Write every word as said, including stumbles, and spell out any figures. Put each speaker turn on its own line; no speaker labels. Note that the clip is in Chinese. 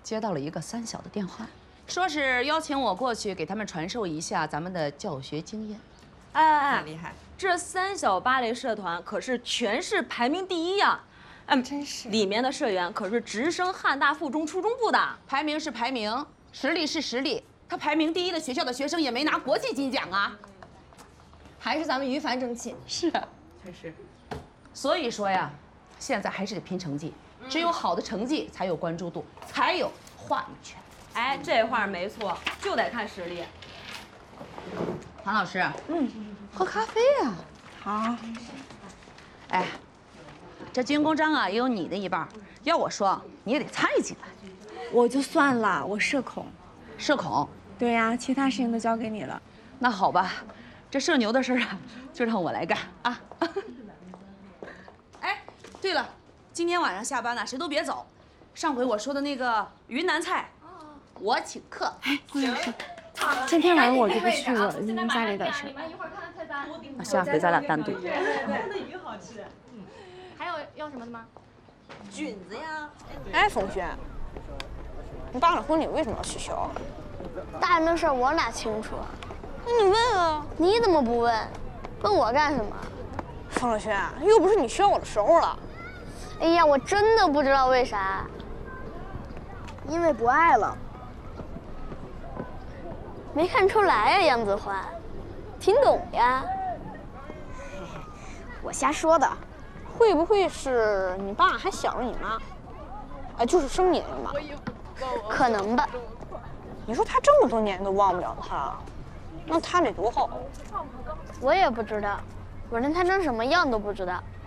接到了一个三小的电话，说是邀请我过去给他们传授一下咱们的教学经验。
哎哎哎，
厉害！
这三小芭蕾社团可是全市排名第一呀！嗯，
真是。
里面的社员可是直升汉大附中初中部的，
排名是排名，实力是实力。他排名第一的学校的学生也没拿国际金奖啊。
还是咱们于凡争气。
是啊，
真是。
所以说呀，现在还是得拼成绩，只有好的成绩才有关注度，才有话语权。
哎，这话没错，就得看实力。
唐老师，嗯，喝咖啡呀。
好。
哎，这军功章啊也有你的一半，要我说你也得参与进来。
我就算了，我社恐。
社恐？
对呀，其他事情都交给你了。
那好吧，这社牛的事啊，就让我来干啊。哎，对了，今天晚上下班呢，谁都别走。上回我说的那个云南菜，我请客。
哎，顾老师，今天晚上我就不去了，因为家里点事。
那下回咱俩单独。
对对对，那鱼好吃。嗯，还有要什么的吗？
菌子呀。
哎，冯轩，你爸的婚礼为什么要取消？
大人的事我哪清楚啊？
那你问啊。
你怎么不问？问我干什么？
冯轩，又不是你需要我的时候了。
哎呀，我真的不知道为啥。
因为不爱了。
没看出来呀，杨子欢，挺懂呀。
我瞎说的，会不会是你爸还想着你妈？哎，就是生你那个妈。
可能吧。
你说他这么多年都忘不了他，那他得多好？
我也不知道，我连他长什么样都不知道。